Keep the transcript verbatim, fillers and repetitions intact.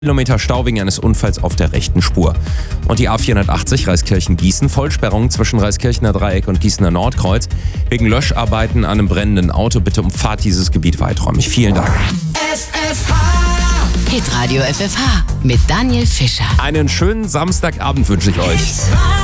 Kilometer Stau wegen eines Unfalls auf der rechten Spur. Und die A vierhundertachtzig Reiskirchen-Gießen, Vollsperrung zwischen Reiskirchener Dreieck und Gießener Nordkreuz. Wegen Löscharbeiten an einem brennenden Auto. Bitte umfahrt dieses Gebiet weiträumig. Vielen Dank. F F H. Hitradio F F H mit Daniel Fischer. Einen schönen Samstagabend wünsche ich euch.